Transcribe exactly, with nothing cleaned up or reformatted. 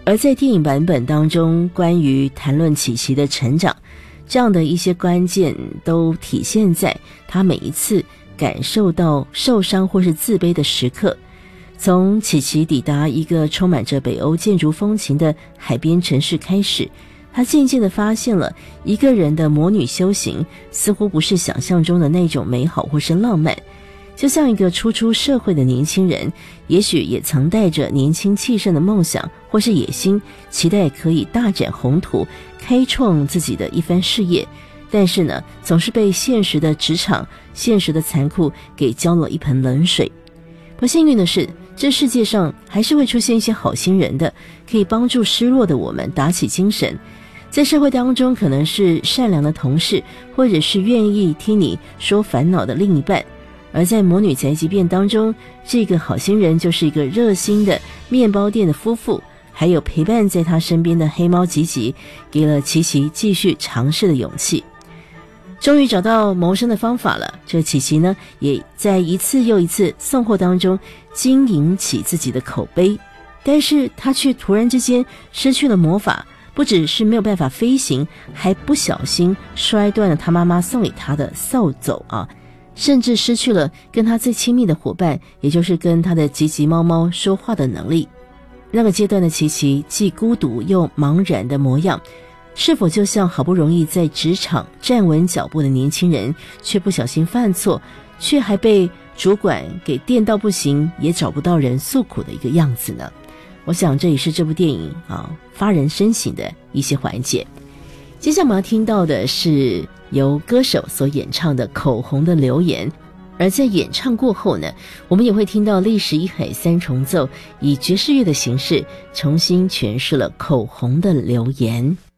而在电影版本当中，关于谈论琪琪的成长，这样的一些关键都体现在他每一次感受到受伤或是自卑的时刻。从琪琪抵达一个充满着北欧建筑风情的海边城市开始，他渐渐地发现了一个人的魔女修行似乎不是想象中的那种美好或是浪漫。就像一个初出社会的年轻人，也许也曾带着年轻气盛的梦想或是野心，期待可以大展宏图，开创自己的一番事业。但是呢，总是被现实的职场、现实的残酷给浇了一盆冷水。不幸运的是，这世界上还是会出现一些好心人的，可以帮助失落的我们打起精神。在社会当中，可能是善良的同事，或者是愿意听你说烦恼的另一半。而在魔女宅急便当中，这个好心人就是一个热心的面包店的夫妇，还有陪伴在他身边的黑猫吉吉，给了琪琪继续尝试的勇气。终于找到谋生的方法了，这琪琪呢，也在一次又一次送货当中经营起自己的口碑。但是他却突然之间失去了魔法，不只是没有办法飞行，还不小心摔断了他妈妈送给他的扫帚啊，甚至失去了跟他最亲密的伙伴，也就是跟他的吉吉猫猫说话的能力。那个阶段的琪琪既孤独又茫然的模样，是否就像好不容易在职场站稳脚步的年轻人，却不小心犯错，却还被主管给电到不行，也找不到人诉苦的一个样子呢？我想这也是这部电影啊发人深省的一些环节。接下来我们要听到的是由歌手所演唱的《口红的留言》，而在演唱过后呢，我们也会听到历时一海三重奏以爵士乐的形式重新诠释了《口红的留言》。